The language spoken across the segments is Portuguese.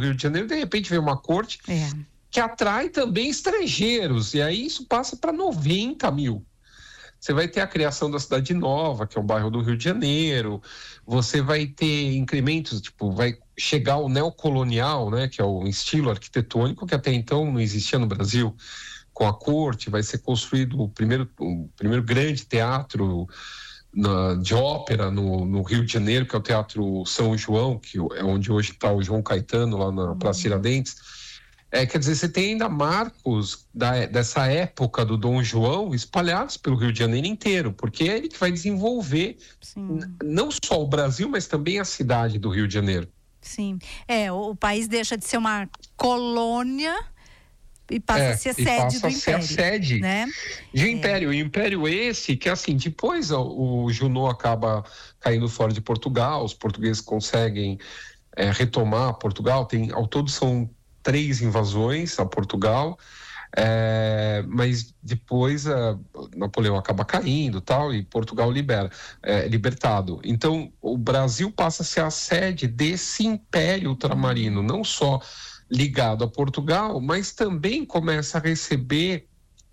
Rio de Janeiro, de repente vem uma corte que atrai também estrangeiros, e aí isso passa para 90 mil. Você vai ter a criação da Cidade Nova, que é um bairro do Rio de Janeiro, você vai ter incrementos, tipo, vai chegar o neocolonial, né, que é o estilo arquitetônico que até então não existia no Brasil, com a corte, vai ser construído o primeiro grande teatro de ópera no Rio de Janeiro, que é o Teatro São João, que é onde hoje está o João Caetano, lá na Praça Tiradentes. Quer dizer, você tem ainda marcos dessa época do Dom João espalhados pelo Rio de Janeiro inteiro, porque é ele que vai desenvolver não só o Brasil, mas também a cidade do Rio de Janeiro. Sim, o país deixa de ser uma colônia e passa a ser sede do Império. A sede, né? De Império. E Império esse que, assim, depois o Junot acaba caindo fora de Portugal, os portugueses conseguem retomar Portugal, ao todo são 3 invasões a Portugal, mas depois Napoleão acaba caindo e Portugal libertado. Então o Brasil passa a ser a sede desse império ultramarino, não só ligado a Portugal, mas também começa a receber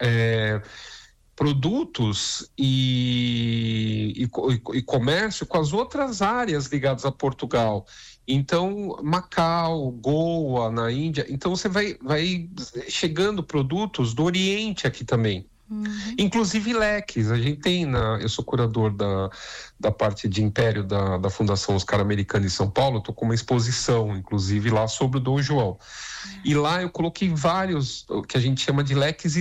produtos e comércio com as outras áreas ligadas a Portugal. Então, Macau, Goa, na Índia, então você vai chegando produtos do Oriente aqui também. Inclusive leques, a gente tem, eu sou curador da parte de Império da Fundação Oscar Americano em São Paulo, estou com uma exposição, inclusive, lá sobre o Dom João. E lá eu coloquei vários, que a gente chama de leques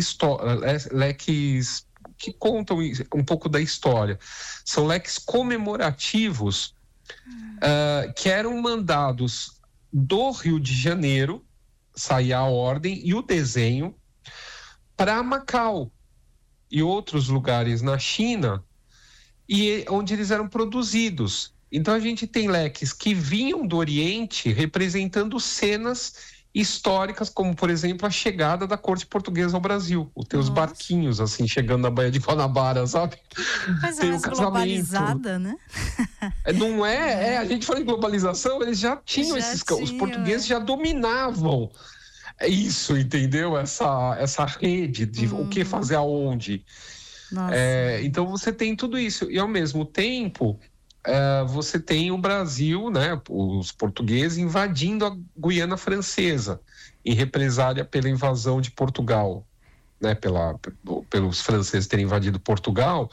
que contam um pouco da história. São leques comemorativos que eram mandados do Rio de Janeiro, saía a ordem e o desenho, para Macau e outros lugares na China, e onde eles eram produzidos. Então a gente tem leques que vinham do Oriente representando cenas históricas, como por exemplo a chegada da corte portuguesa ao Brasil, os teus barquinhos assim chegando na Baía de Guanabara, sabe? Mas tem é mais globalizada, né? Não a gente fala em globalização, eles já tinham os portugueses já dominavam isso, entendeu? Essa rede de o que fazer aonde. Então você tem tudo isso, e ao mesmo tempo você tem o Brasil, né, os portugueses invadindo a Guiana Francesa em represália pela invasão de Portugal, né, pelos franceses terem invadido Portugal.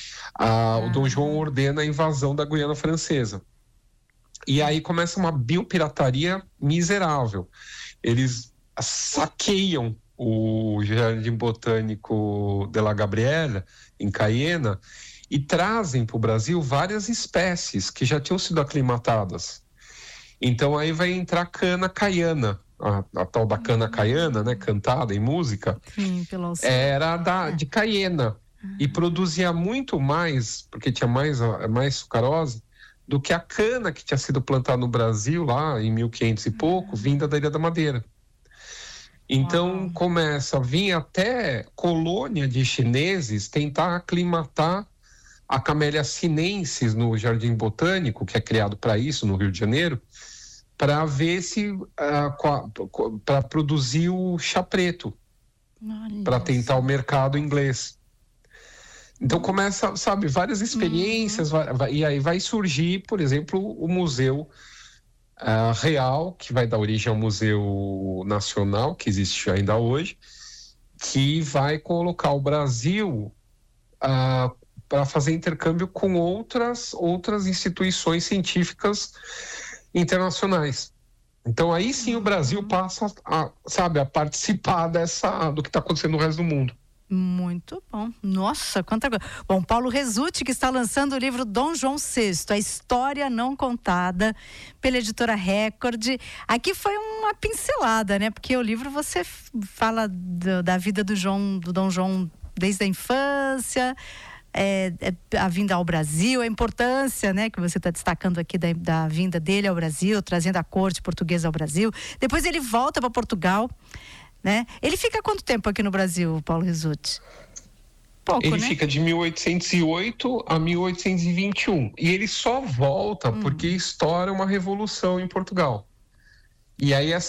O Dom João ordena a invasão da Guiana Francesa. E aí começa uma biopirataria miserável. Eles saqueiam o Jardim Botânico de la Gabriela, em Cayena, e trazem para o Brasil várias espécies que já tinham sido aclimatadas. Então aí vai entrar cana caiana, a tal da cana caiana, né, cantada em música. Sim, era de Cayena, e produzia muito mais, porque tinha mais sucarose, do que a cana que tinha sido plantada no Brasil lá em 1500 e pouco, vinda da Ilha da Madeira. Então começa a vir até colônia de chineses tentar aclimatar a Camellia sinensis no Jardim Botânico, que é criado para isso no Rio de Janeiro, para ver se para produzir o chá preto, para tentar o mercado inglês. Então começa, sabe, várias experiências, e aí vai surgir, por exemplo, o Museu Real, que vai dar origem ao Museu Nacional, que existe ainda hoje, que vai colocar o Brasil para fazer intercâmbio com outras instituições científicas internacionais. Então aí sim o Brasil passa a participar do que está acontecendo no resto do mundo. Muito bom. Nossa, quanta coisa. Bom, Paulo Resutti, que está lançando o livro Dom João VI, A História Não Contada, pela editora Record. Aqui foi uma pincelada, né? Porque o livro você fala da vida do Dom João desde a infância, a vinda ao Brasil, a importância, né, que você está destacando aqui da vinda dele ao Brasil, trazendo a corte portuguesa ao Brasil. Depois ele volta para Portugal, né? Ele fica quanto tempo aqui no Brasil, Paulo Resutti? Pouco, ele né? fica de 1808 a 1821 e ele só volta porque estoura uma revolução em Portugal. E aí